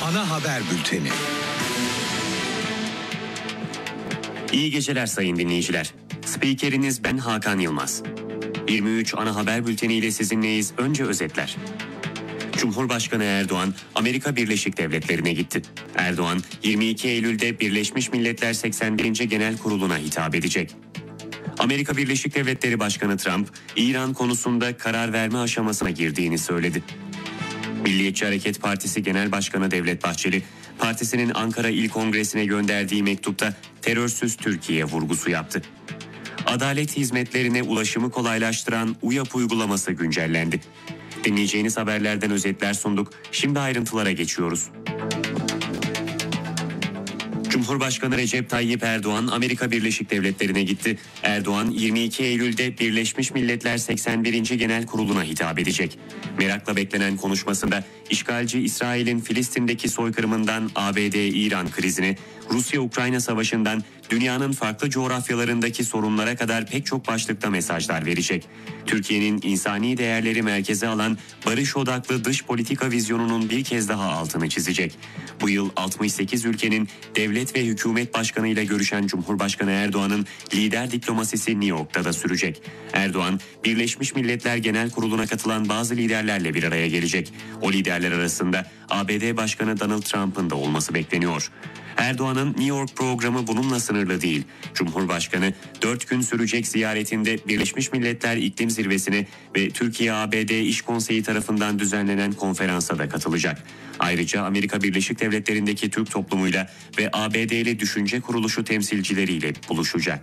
ana haber bülteni. İyi geceler sayın dinleyiciler. Spikeriniz ben Hakan Yılmaz. 23 ana haber bülteniyle sizinleyiz. Önce özetler. Cumhurbaşkanı Erdoğan, Amerika Birleşik Devletleri'ne gitti. Erdoğan, 22 Eylül'de Birleşmiş Milletler 81. Genel Kurulu'na hitap edecek. Amerika Birleşik Devletleri Başkanı Trump, İran konusunda karar verme aşamasına girdiğini söyledi. Milliyetçi Hareket Partisi Genel Başkanı Devlet Bahçeli, partisinin Ankara İl Kongresi'ne gönderdiği mektupta terörsüz Türkiye vurgusu yaptı. Adalet hizmetlerine ulaşımı kolaylaştıran UYAP uygulaması güncellendi. Dinleyeceğiniz haberlerden özetler sunduk. Şimdi ayrıntılara geçiyoruz. Cumhurbaşkanı Recep Tayyip Erdoğan Amerika Birleşik Devletleri'ne gitti. Erdoğan 22 Eylül'de Birleşmiş Milletler 81. Genel Kurulu'na hitap edecek. Merakla beklenen konuşmasında işgalci İsrail'in Filistin'deki soykırımından ABD-İran krizine, Rusya-Ukrayna savaşından dünyanın farklı coğrafyalarındaki sorunlara kadar pek çok başlıkta mesajlar verecek. Türkiye'nin insani değerleri merkeze alan barış odaklı dış politika vizyonunun bir kez daha altını çizecek. Bu yıl 68 ülkenin devlet ve hükümet başkanıyla görüşen Cumhurbaşkanı Erdoğan'ın lider diplomasisi New York'ta da sürecek. Erdoğan, Birleşmiş Milletler Genel Kurulu'na katılan bazı liderlerle bir araya gelecek. O liderler arasında ABD Başkanı Donald Trump'ın da olması bekleniyor. Erdoğan'ın New York programı bununla sınırlı değil. Cumhurbaşkanı 4 gün sürecek ziyaretinde Birleşmiş Milletler İklim Zirvesi'ne ve Türkiye-ABD İş Konseyi tarafından düzenlenen konferansa da katılacak. Ayrıca Amerika Birleşik Devletleri'ndeki Türk toplumuyla ve ABD'li düşünce kuruluşu temsilcileriyle buluşacak.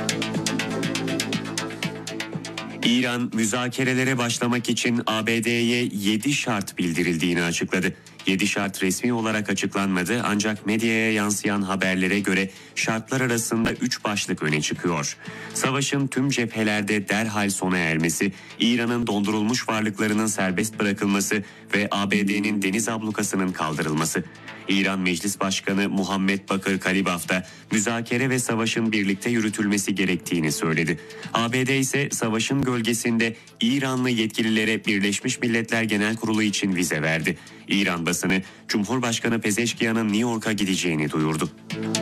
İran müzakerelere başlamak için ABD'ye 7 şart bildirildiğini açıkladı. 7 şart resmi olarak açıklanmadı ancak medyaya yansıyan haberlere göre şartlar arasında 3 başlık öne çıkıyor. Savaşın tüm cephelerde derhal sona ermesi, İran'ın dondurulmuş varlıklarının serbest bırakılması ve ABD'nin deniz ablukasının kaldırılması. İran Meclis Başkanı Muhammed Bakır Kalibaf da müzakere ve savaşın birlikte yürütülmesi gerektiğini söyledi. ABD ise savaşın gölgesinde İranlı yetkililere Birleşmiş Milletler Genel Kurulu için vize verdi. İran basını Cumhurbaşkanı Pezeşkiyan'ın New York'a gideceğini duyurdu.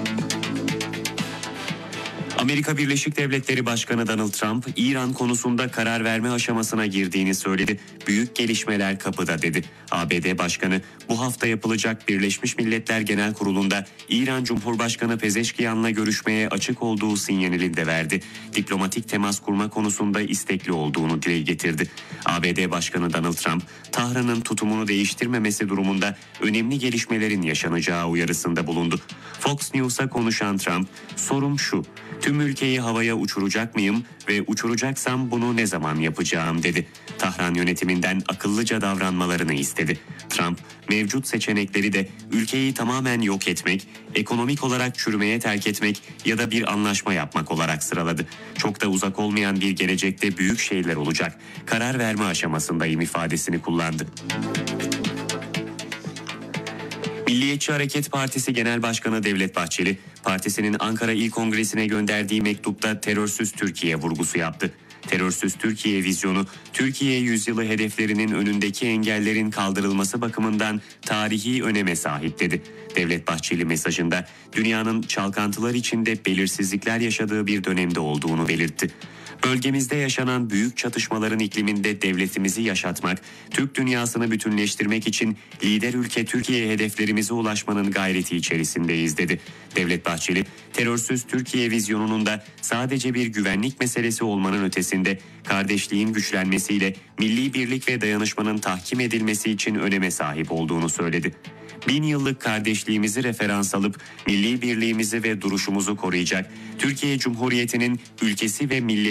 Amerika Birleşik Devletleri Başkanı Donald Trump, İran konusunda karar verme aşamasına girdiğini söyledi. Büyük gelişmeler kapıda dedi. ABD Başkanı bu hafta yapılacak Birleşmiş Milletler Genel Kurulu'nda İran Cumhurbaşkanı Pezeşkiyan'la görüşmeye açık olduğu sinyalini de verdi. Diplomatik temas kurma konusunda istekli olduğunu dile getirdi. ABD Başkanı Donald Trump, Tahran'ın tutumunu değiştirmemesi durumunda önemli gelişmelerin yaşanacağı uyarısında bulundu. Fox News'a konuşan Trump, "Sorum şu, tüm ülkeyi havaya uçuracak mıyım ve uçuracaksam bunu ne zaman yapacağım?" dedi. Tahran yönetiminden akıllıca davranmalarını istedi. Trump, mevcut seçenekleri de ülkeyi tamamen yok etmek, ekonomik olarak çürümeye terk etmek ya da bir anlaşma yapmak olarak sıraladı. Çok da uzak olmayan bir gelecekte büyük şeyler olacak. Karar verme aşamasındayım ifadesini kullandı. Milliyetçi Hareket Partisi Genel Başkanı Devlet Bahçeli, partisinin Ankara İl Kongresi'ne gönderdiği mektupta terörsüz Türkiye vurgusu yaptı. Terörsüz Türkiye vizyonu, Türkiye yüzyılı hedeflerinin önündeki engellerin kaldırılması bakımından tarihi öneme sahip dedi. Devlet Bahçeli mesajında dünyanın çalkantılar içinde belirsizlikler yaşadığı bir dönemde olduğunu belirtti. Bölgemizde yaşanan büyük çatışmaların ikliminde devletimizi yaşatmak, Türk dünyasını bütünleştirmek için lider ülke Türkiye hedeflerimize ulaşmanın gayreti içerisindeyiz dedi. Devlet Bahçeli, terörsüz Türkiye vizyonunun da sadece bir güvenlik meselesi olmanın ötesinde kardeşliğin güçlenmesiyle milli birlik ve dayanışmanın tahkim edilmesi için öneme sahip olduğunu söyledi. 1000 yıllık kardeşliğimizi referans alıp milli birliğimizi ve duruşumuzu koruyacak, Türkiye Cumhuriyeti'nin ülkesi ve milleti